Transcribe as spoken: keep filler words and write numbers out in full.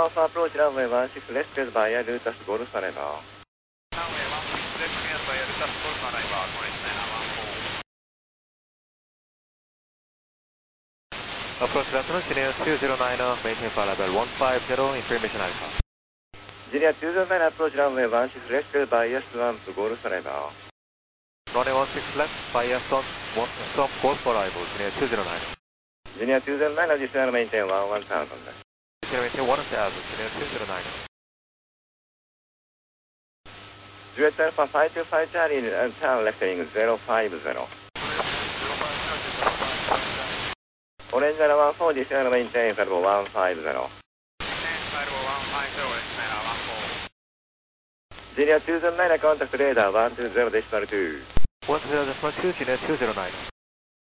Alpha approach runway one six left is via Lutas Golf arrival. Runway one six left cleared via Lutas Golf arrival, correct niner one four. Approach good afternoon, Senior two zero nine, maintain flight level one five zero, information Alpha. Senior two zero nine approach runway one six left is via Swamp Golf arrival. Runway one six left via Swamp, Swamp Golf arrival, Senior two zero nine. Senior two zero nine, additional maintain one one thousand. Senior maintain one thousand, Senior two zero nine. Juliet Alpha five two five Charlie, and turn left heading zero five zero. Orange Niner one four, additional maintain Federal one five zero. Federal one five zero, correct niner one four. Senior two zero nine, contact radar one two zero decimal two. one two zero decimal two, Senior two zero nine.